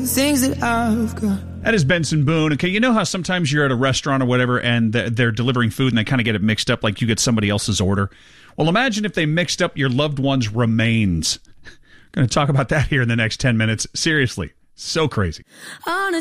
Things that I've got. That is Benson Boone. Okay, you know how sometimes you're at a restaurant or whatever and they're delivering food and they kind of get it mixed up like you get somebody else's order? Well, imagine if they mixed up your loved one's remains. Going to talk about that here in the next 10 minutes. Seriously, so crazy. On a